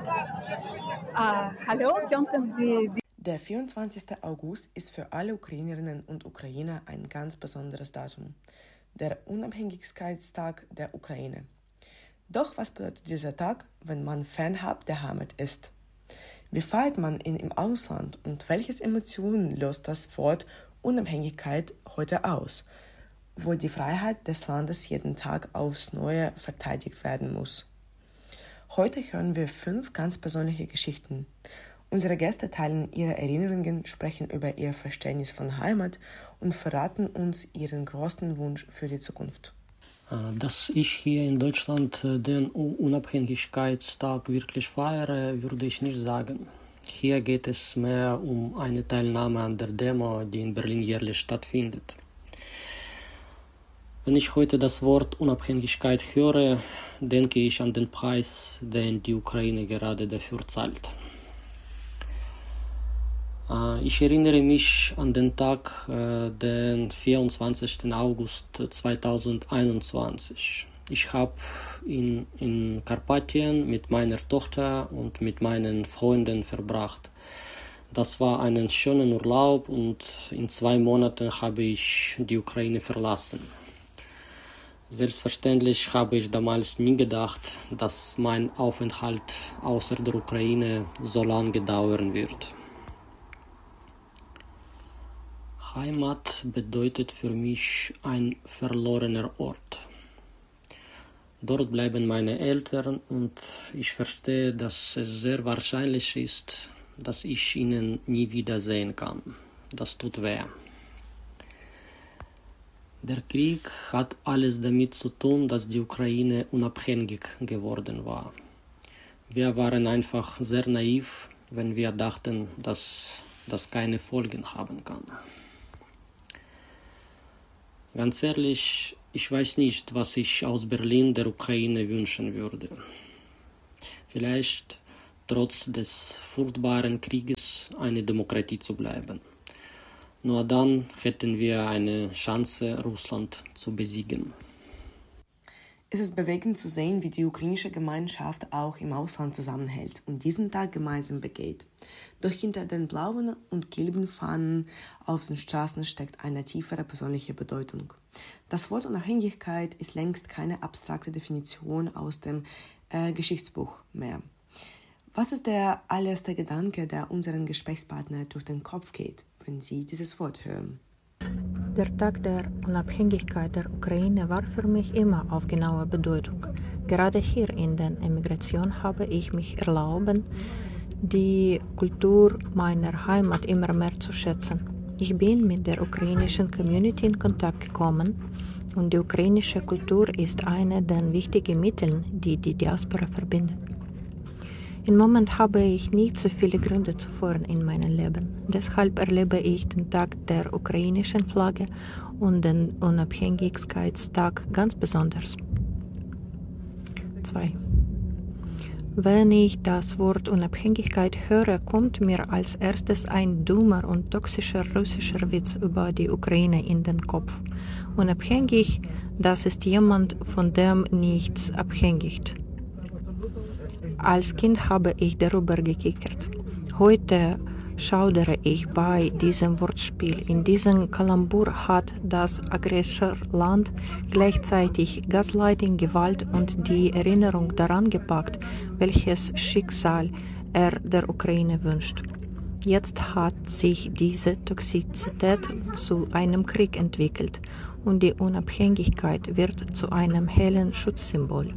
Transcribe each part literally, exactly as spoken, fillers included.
Uh, hallo, könnten Sie... Der vierundzwanzigste August ist für alle Ukrainerinnen und Ukrainer ein ganz besonderes Datum, der Unabhängigkeitstag der Ukraine. Doch was bedeutet dieser Tag, wenn man fernab der Heimat ist? Wie feiert man ihn im Ausland und welche Emotionen löst das Wort Unabhängigkeit heute aus, wo die Freiheit des Landes jeden Tag aufs Neue verteidigt werden muss? Heute hören wir fünf ganz persönliche Geschichten. Unsere Gäste teilen ihre Erinnerungen, sprechen über ihr Verständnis von Heimat und verraten uns ihren größten Wunsch für die Zukunft. Dass ich hier in Deutschland den Unabhängigkeitstag wirklich feiere, würde ich nicht sagen. Hier geht es mehr um eine Teilnahme an der Demo, die in Berlin jährlich stattfindet. Wenn ich heute das Wort Unabhängigkeit höre, denke ich an den Preis, den die Ukraine gerade dafür zahlt. Ich erinnere mich an den Tag, den vierundzwanzigsten August zweitausendeinundzwanzig. Ich habe in, in Karpatien mit meiner Tochter und mit meinen Freunden verbracht. Das war ein schöner Urlaub und in zwei Monaten habe ich die Ukraine verlassen. Selbstverständlich habe ich damals nie gedacht, dass mein Aufenthalt außer der Ukraine so lange dauern wird. Heimat bedeutet für mich ein verlorener Ort. Dort bleiben meine Eltern und ich verstehe, dass es sehr wahrscheinlich ist, dass ich ihnen nie wiedersehen kann. Das tut weh. Der Krieg hat alles damit zu tun, dass die Ukraine unabhängig geworden war. Wir waren einfach sehr naiv, wenn wir dachten, dass das keine Folgen haben kann. Ganz ehrlich, ich weiß nicht, was ich aus Berlin der Ukraine wünschen würde. Vielleicht trotz des furchtbaren Krieges eine Demokratie zu bleiben. Nur dann hätten wir eine Chance, Russland zu besiegen. Es ist bewegend zu sehen, wie die ukrainische Gemeinschaft auch im Ausland zusammenhält und diesen Tag gemeinsam begeht. Doch hinter den blauen und gelben Fahnen auf den Straßen steckt eine tiefere persönliche Bedeutung. Das Wort Unabhängigkeit ist längst keine abstrakte Definition aus dem äh, Geschichtsbuch mehr. Was ist der allererste Gedanke, der unseren Gesprächspartner durch den Kopf geht, wenn sie dieses Wort hören? Der Tag der Unabhängigkeit der Ukraine war für mich immer auf genaue Bedeutung. Gerade hier in der Emigration habe ich mich erlauben, die Kultur meiner Heimat immer mehr zu schätzen. Ich bin mit der ukrainischen Community in Kontakt gekommen und die ukrainische Kultur ist eine der wichtigen Mittel, die die Diaspora verbindet. Im Moment habe ich nicht so viele Gründe zu feiern in meinem Leben. Deshalb erlebe ich den Tag der ukrainischen Flagge und den Unabhängigkeitstag ganz besonders. zwei. Wenn ich das Wort Unabhängigkeit höre, kommt mir als erstes ein dummer und toxischer russischer Witz über die Ukraine in den Kopf. Unabhängig, das ist jemand, von dem nichts abhängigt. Als Kind habe ich darüber gekichert. Heute schaudere ich bei diesem Wortspiel. In diesem Kalambur hat das Aggressorland gleichzeitig Gaslighting, Gewalt und die Erinnerung daran gepackt, welches Schicksal er der Ukraine wünscht. Jetzt hat sich diese Toxizität zu einem Krieg entwickelt und die Unabhängigkeit wird zu einem hellen Schutzsymbol.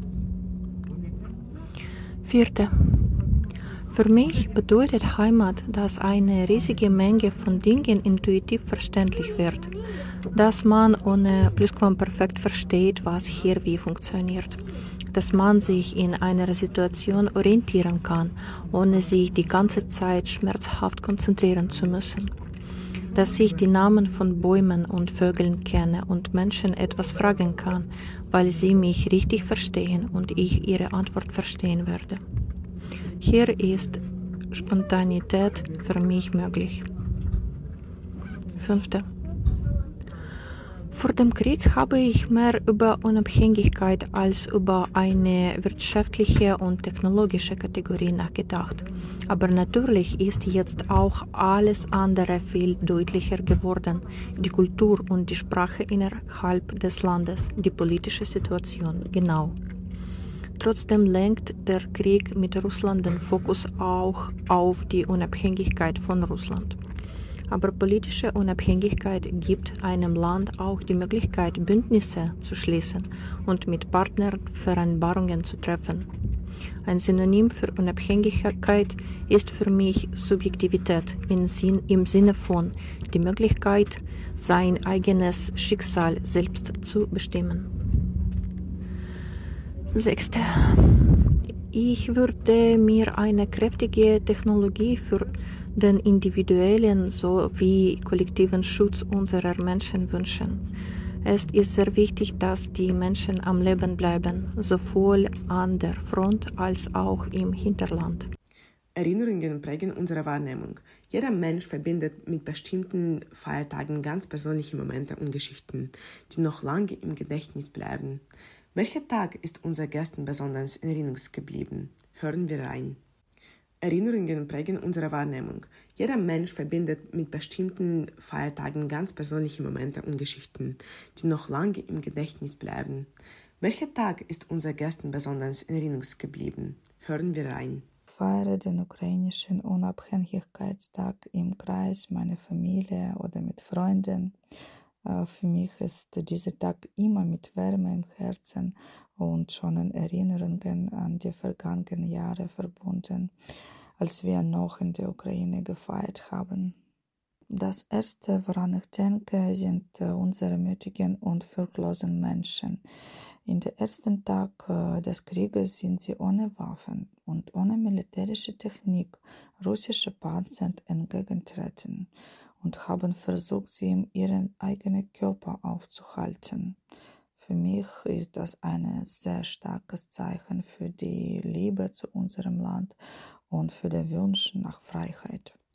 Vierte. Für mich bedeutet Heimat, dass eine riesige Menge von Dingen intuitiv verständlich wird, dass man ohne Plusquamperfekt versteht, was hier wie funktioniert, dass man sich in einer Situation orientieren kann, ohne sich die ganze Zeit schmerzhaft konzentrieren zu müssen, dass ich die Namen von Bäumen und Vögeln kenne und Menschen etwas fragen kann, weil sie mich richtig verstehen und ich ihre Antwort verstehen werde. Hier ist Spontanität für mich möglich. Fünfte. Vor dem Krieg habe ich mehr über Unabhängigkeit als über eine wirtschaftliche und technologische Kategorie nachgedacht. Aber natürlich ist jetzt auch alles andere viel deutlicher geworden. Die Kultur und die Sprache innerhalb des Landes, die politische Situation, genau. Trotzdem lenkt der Krieg mit Russland den Fokus auch auf die Unabhängigkeit von Russland. Aber politische Unabhängigkeit gibt einem Land auch die Möglichkeit, Bündnisse zu schließen und mit Partnern Vereinbarungen zu treffen. Ein Synonym für Unabhängigkeit ist für mich Subjektivität im Sinne von die Möglichkeit, sein eigenes Schicksal selbst zu bestimmen. Sechste. Ich würde mir eine kräftige Technologie für den individuellen sowie kollektiven Schutz unserer Menschen wünschen. Es ist sehr wichtig, dass die Menschen am Leben bleiben, sowohl an der Front als auch im Hinterland. Erinnerungen prägen unsere Wahrnehmung. Jeder Mensch verbindet mit bestimmten Feiertagen ganz persönliche Momente und Geschichten, die noch lange im Gedächtnis bleiben. Welcher Tag ist unser Gästen besonders in Erinnerung geblieben? Hören wir rein. Erinnerungen prägen unsere Wahrnehmung. Jeder Mensch verbindet mit bestimmten Feiertagen ganz persönliche Momente und Geschichten, die noch lange im Gedächtnis bleiben. Welcher Tag ist unser Gästen besonders in Erinnerung geblieben? Hören wir rein. Ich feiere den ukrainischen Unabhängigkeitstag im Kreis meiner Familie oder mit Freunden. Für mich ist dieser Tag immer mit Wärme im Herzen und schönen Erinnerungen an die vergangenen Jahre verbunden, als wir noch in der Ukraine gefeiert haben. Das Erste, woran ich denke, sind unsere mutigen und furchtlosen Menschen. In den ersten Tag des Krieges sind sie ohne Waffen und ohne militärische Technik russische Panzer entgegentreten und haben versucht, sie in ihren eigenen Körper aufzuhalten. Für mich ist das ein sehr starkes Zeichen für die Liebe zu unserem Land und für den Wunsch nach Freiheit.